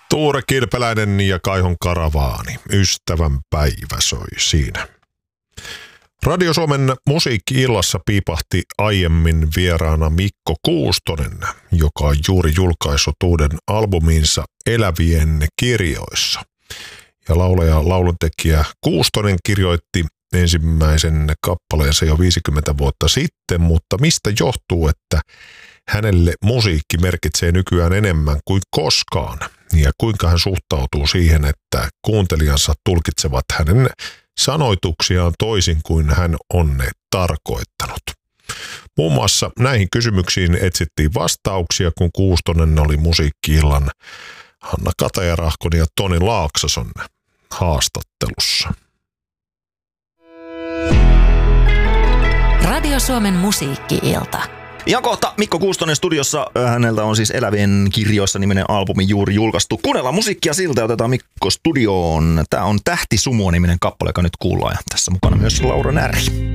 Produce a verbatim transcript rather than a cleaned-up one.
Tuure Kilpeläinen ja Kaihon Karavaani. Ystävän päivä soi siinä. Radio Suomen musiikki-illassa piipahti aiemmin vieraana Mikko Kuustonen, joka on juuri julkaissut uuden albuminsa Elävien kirjoissa. Ja laulaja lauluntekijä Kuustonen kirjoitti ensimmäisen kappaleensa jo viisikymmentä vuotta sitten, mutta mistä johtuu, että hänelle musiikki merkitsee nykyään enemmän kuin koskaan? Ja kuinka hän suhtautuu siihen, että kuuntelijansa tulkitsevat hänen sanoituksiaan toisin kuin hän on ne tarkoittanut. Muun muassa näihin kysymyksiin etsittiin vastauksia, kun Kuustonen oli musiikki-illan Hanna Katajarahkon ja Toni Laaksoson haastattelussa. Radio Suomen musiikki-ilta. Ja kohta Mikko Kuustonen studiossa. Häneltä on siis Elävien kirjoissa -niminen albumi juuri julkaistu. Kuunnellaan musiikkia siltä ja otetaan Mikko studioon. Tää on Tähti Sumua -niminen kappale, joka nyt kuullaan. Ja tässä mukana myös Laura Närhi.